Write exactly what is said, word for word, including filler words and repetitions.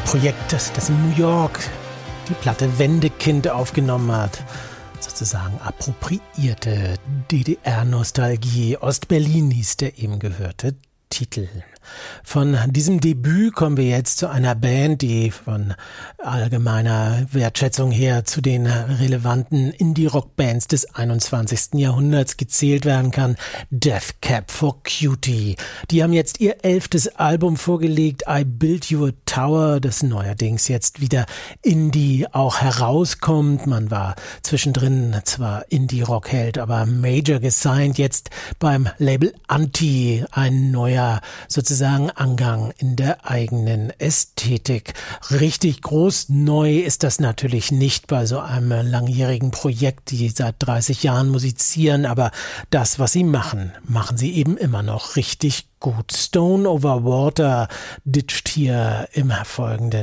Projekt, das, das in New York die Platte Wendekind aufgenommen hat. Sozusagen appropriierte D D R-Nostalgie. Ostberlin hieß der eben gehörte Titel. Von diesem Debüt kommen wir jetzt zu einer Band, die von allgemeiner Wertschätzung her zu den relevanten Indie-Rock-Bands des einundzwanzigsten Jahrhunderts gezählt werden kann. Death Cab for Cutie. Die haben jetzt ihr elftes Album vorgelegt, I Built You a Tower, das neuerdings jetzt wieder Indie auch herauskommt. Man war zwischendrin zwar Indie-Rock-Held, aber Major gesigned, jetzt beim Label Anti, ein neuer sozusagen Angang in der eigenen Ästhetik. Richtig groß neu ist das natürlich nicht bei so einem langjährigen Projekt, die seit dreißig Jahren musizieren, aber das, was sie machen, machen sie eben immer noch richtig gut. Stone Over Water ditcht hier im Folgenden